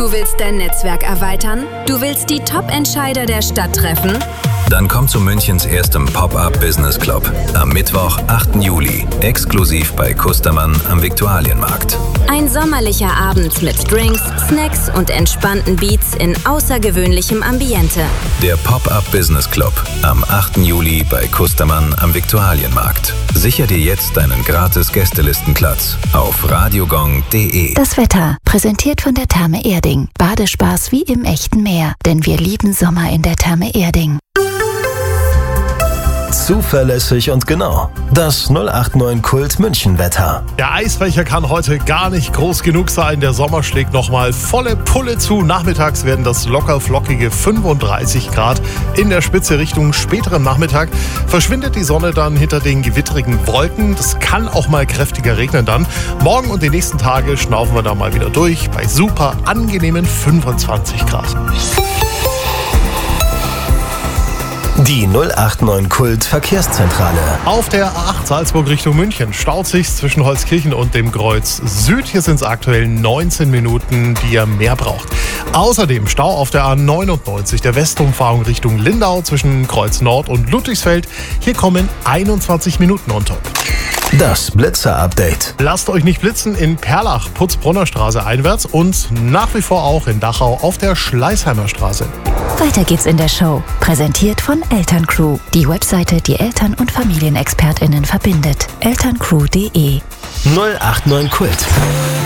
Du willst dein Netzwerk erweitern? Du willst die Top-Entscheider der Stadt treffen? Dann komm zu Münchens erstem Pop-Up Business Club am Mittwoch, 8. Juli, exklusiv bei Kustermann am Viktualienmarkt. Ein sommerlicher Abend mit Drinks, Snacks und entspannten Beats in außergewöhnlichem Ambiente. Der Pop-Up Business Club am 8. Juli bei Kustermann am Viktualienmarkt. Sicher dir jetzt deinen gratis Gästelistenplatz auf radiogong.de. Das Wetter, präsentiert von der Therme Erding. Badespaß wie im echten Meer, denn wir lieben Sommer in der Therme Erding. Zuverlässig und genau. Das 089 Kult München Wetter. Der Eisbecher kann heute gar nicht groß genug sein. Der Sommer schlägt nochmal volle Pulle zu. Nachmittags werden das locker flockige 35 Grad. In der Spitze Richtung späteren Nachmittag verschwindet die Sonne dann hinter den gewittrigen Wolken. Das kann auch mal kräftiger regnen dann. Morgen und die nächsten Tage schnaufen wir da mal wieder durch bei super angenehmen 25 Grad. Die 089 Kult Verkehrszentrale. Auf der A8 Salzburg Richtung München staut sich's zwischen Holzkirchen und dem Kreuz Süd. Hier sind es aktuell 19 Minuten, die ihr mehr braucht. Außerdem Stau auf der A99 der Westumfahrung Richtung Lindau zwischen Kreuz Nord und Ludwigsfeld. Hier kommen 21 Minuten on top. Das Blitzer-Update. Lasst euch nicht blitzen in Perlach, Putzbrunner Straße einwärts und nach wie vor auch in Dachau auf der Schleißheimer Straße. Weiter geht's in der Show. Präsentiert von Elterncrew. Die Webseite, die Eltern- und FamilienexpertInnen verbindet. elterncrew.de 089 Kult.